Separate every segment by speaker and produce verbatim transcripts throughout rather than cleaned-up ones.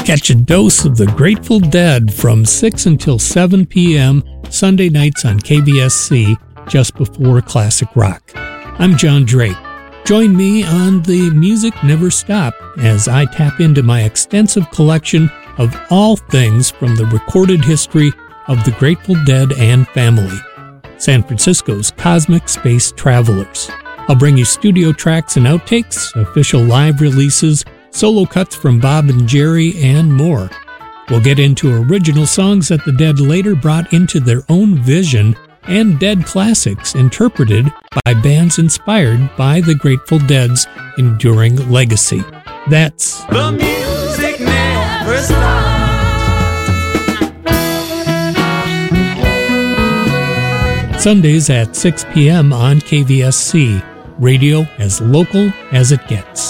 Speaker 1: Catch a dose of the Grateful Dead from six until seven p.m. Sunday nights on K V S C, just before classic rock. I'm John Drake. Join me on The Music Never Stop as I tap into my extensive collection of all things from the recorded history of the Grateful Dead and family, San Francisco's Cosmic Space Travelers. I'll bring you studio tracks and outtakes, official live releases, solo cuts from Bob and Jerry, and more. We'll get into original songs that the Dead later brought into their own vision and Dead classics interpreted by bands inspired by the Grateful Dead's enduring legacy. That's
Speaker 2: The Music Never Stops.
Speaker 1: Sundays at six p.m. on K V S C, radio as local as it gets.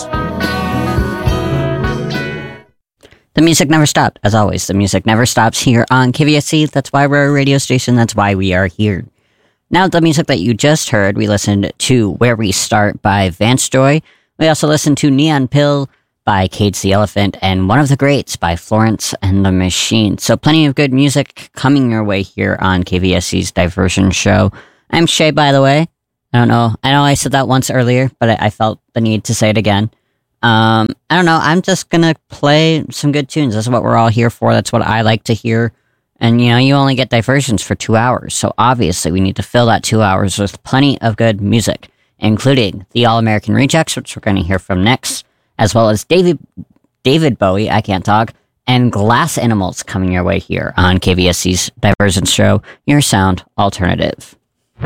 Speaker 3: The music never stopped. As always, the music never stops here on K V S C. That's why we're a radio station. That's why we are here. Now, the music that you just heard, we listened to Where We Start by Vance Joy. We also listened to Neon Pill by Cage the Elephant and One of the Greats by Florence and the Machine. So plenty of good music coming your way here on K V S C's Diversion Show. I'm Shay, by the way. I don't know. I know I said that once earlier, but I, I felt the need to say it again. Um, I don't know. I'm just gonna play some good tunes. That's what we're all here for. That's what I like to hear. And, you know, you only get diversions for two hours. So obviously we need to fill that two hours with plenty of good music, including the All-American Rejects, which we're going to hear from next, as well as David, David Bowie, I can't talk, and Glass Animals coming your way here on K V S C's Diversion Show, your sound alternative.